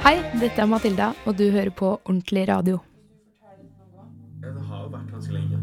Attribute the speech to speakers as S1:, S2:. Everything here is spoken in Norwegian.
S1: Hei, dette Matilda, og du hører på Ordentlig Radio.
S2: Ja, det har jo vært ganske lenge.